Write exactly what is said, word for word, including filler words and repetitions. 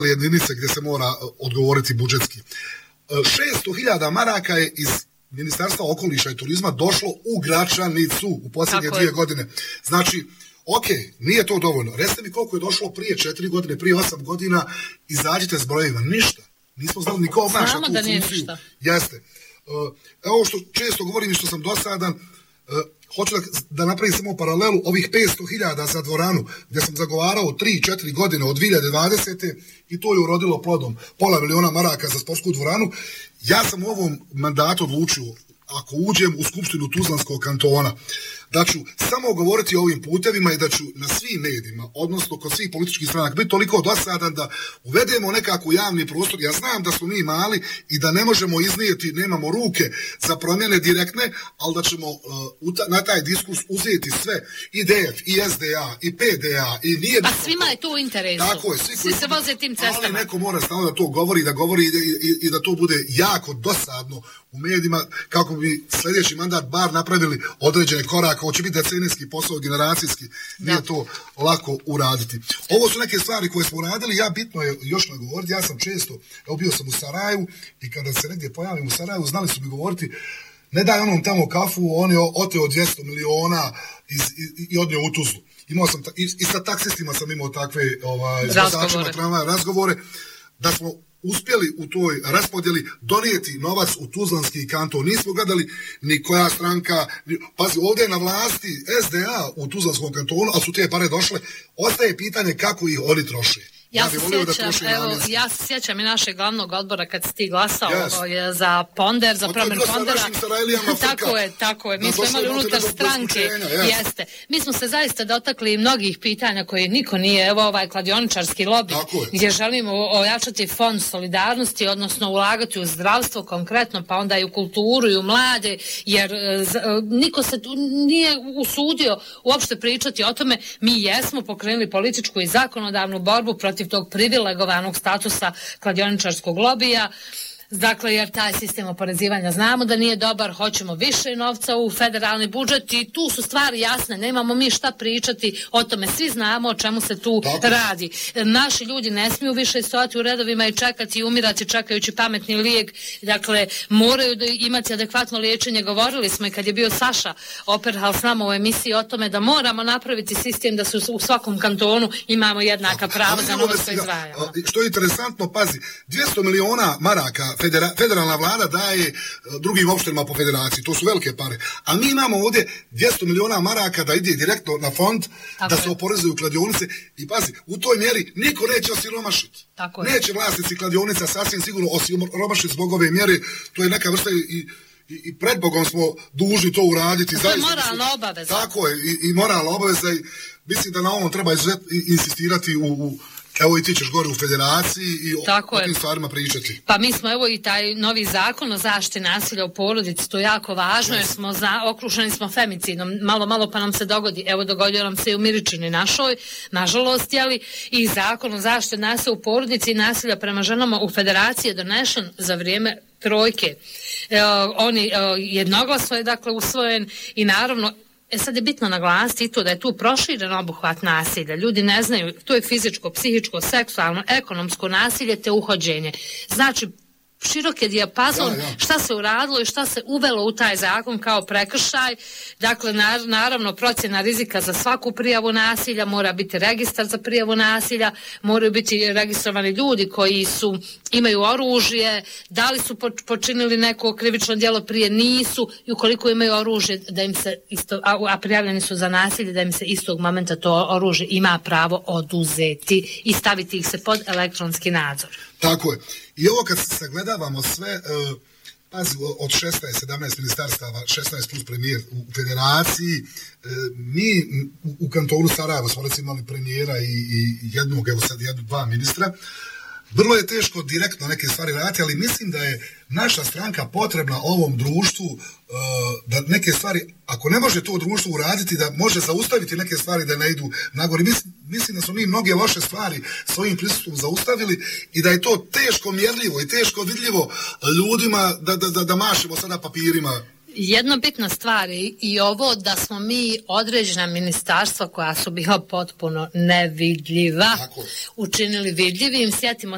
jedinice gdje se mora odgovoriti budžetski. šesto hiljada maraka je iz Ministarstva okoliša i turizma došlo u Gračanicu u posljednje Tako dvije je. godine. Znači, ok, nije to dovoljno. Recite mi koliko je došlo prije četiri godine, prije osam godina, izađite s brojevima. Ništa. Nismo znali niko obnaša tu funkciju. Jeste. Evo što često govorim i što sam dosadan, hoću da, da napravim samo paralelu ovih petsto hiljada za dvoranu, gdje sam zagovarao tri četiri godine od dvije hiljade dvadesete i to je urodilo plodom. Pola miliona maraka za sportsku dvoranu. Ja sam u ovom mandatu odlučio, ako uđem u Skupštinu Tuzlanskog kantona, da ću samo govoriti o ovim putevima i da ću na svim medijima, odnosno kod svih političkih stranaka, biti toliko dosadan da uvedemo nekako javni prostor. Ja znam da smo mi mali i da ne možemo iznijeti, nemamo ruke za promjene direktne, ali da ćemo uh, na taj diskurs uzeti sve, i D F, i S D A, i P D A, i nije... Pa svima je to u interesu. Tako je, svi, svi se voze tim cestama. Ali neko mora stalno da to govori, da govori i, i, i da to bude jako dosadno u medijima, kako bi sljedeći mandat bar napravili određene korake. Ovo će biti decenijski posao, generacijski, nije da. to lako uraditi. Ovo su neke stvari koje smo uradili, ja bitno je još ne govoriti, ja sam često, evo bio sam u Sarajevu i kada se negdje pojavim u Sarajevu, znali su mi govoriti, ne daj onom tamo kafu, on je oteo dvjesto miliona iz, i, i odnio u Tuzlu. Imao sam, i, i sa taksistima sam imao takve ovaj, razgovore. Tramvaja, razgovore, da smo uspjeli u toj raspodjeli donijeti novac u Tuzlanski kanton. Nismo gledali ni koja stranka, ni, pazi, ovdje je na vlasti S D A u Tuzlanskom kantonu, a su te pare došle. Ostaje pitanje kako ih oni troše. Ja, ja se sjećam, evo, ja se sjećam i našeg glavnog odbora kad si ti glasao yes. za ponder, za promjenu pondera. Tako je, tako je. Mi smo imali unutar stranke. Yes. Jeste. Mi smo se zaista dotakli mnogih pitanja koje niko nije, evo ovaj kladioničarski lobby, gdje želimo ojačati fond solidarnosti, odnosno ulagati u zdravstvo konkretno, pa onda i u kulturu i u mlade, jer z, niko se tu nije usudio uopšte pričati o tome. Mi jesmo pokrenuli političku i zakonodavnu borbu protiv tog privilegovanog statusa kladioničarskog lobija. Dakle, jer taj sistem oporezivanja znamo da nije dobar, hoćemo više novca u federalni budžet i tu su stvari jasne, nemamo mi šta pričati o tome, svi znamo o čemu se tu Tako. radi. Naši ljudi ne smiju više stojati u redovima i čekati i umirati čekajući pametni lijek, dakle, moraju da imati adekvatno liječenje. Govorili smo i kad je bio Saša Operhal s nama u emisiji o tome da moramo napraviti sistem da se u svakom kantonu imamo jednaka prava za novo što izdvajamo. Što je interesantno, pazi, dvjesto miliona maraka Federa, federalna vlada daje drugim opštinama po federaciji, to su velike pare. A mi imamo ovdje dvjesto miliona maraka da ide direktno na fond, Tako da se oporezuju kladionice i pazi, u toj mjeri niko neće osiromašiti. Neće vlasnici kladionica sasvim sigurno osiromašiti zbog ove mjere, to je neka vrsta i, i, i pred Bogom smo dužni to uraditi. To je moralna obaveza. Tako je, i, i moralna obaveza i mislim da na ovom treba insistirati u, u evo i ti ćeš gore u federaciji i Tako o, o tim stvarima pričati. Pa mi smo evo i taj novi zakon o zaštiti nasilja u porodici, to je jako važno yes. jer smo za, okruženi smo femicidom, malo malo pa nam se dogodi, evo dogodio nam se i u Miričini našoj, nažalost, jeli, i zakon o zaštiti nasilja u porodici i nasilja prema ženama u federaciji je donešen za vrijeme trojke. E, on je jednoglasno je dakle usvojen i naravno E sad je bitno naglasiti to da je tu proširen obuhvat nasilja. Ljudi ne znaju, to je fizičko, psihičko, seksualno, ekonomsko nasilje te uhođenje. Znači, širok je dijapazon ja, ja. šta se uradilo i šta se uvelo u taj zakon kao prekršaj. Dakle, naravno, procjena rizika za svaku prijavu nasilja, mora biti registar za prijavu nasilja, moraju biti registrovani ljudi koji su imaju oružje, da li su počinili neko krivično djelo prije, nisu, i ukoliko imaju oružje, da im se isto, a, a prijavljeni su za nasilje, da im se istog momenta to oružje ima pravo oduzeti i staviti ih se pod elektronski nadzor. Tako je. I ovo kad se sagledavamo sve, uh, pazi, od šesnaest sedamnaest ministarstava, šesnaest plus premijer u federaciji, uh, mi u, u kantonu Sarajevo smo recimo imali premijera i, i jednog, evo sad jednu, dva ministra. Vrlo je teško direktno neke stvari raditi, ali mislim da je naša stranka potrebna ovom društvu, uh, da neke stvari, ako ne može to društvo uraditi, da može zaustaviti neke stvari da ne idu nagore. Mislim, mislim da smo mi mnoge loše stvari svojim prisustvom zaustavili i da je to teško mjerljivo i teško vidljivo ljudima da, da, da, da mašemo sada papirima. Jedna bitna stvar je i ovo da smo mi određena ministarstva koja su bila potpuno nevidljiva učinili vidljivim. Sjetimo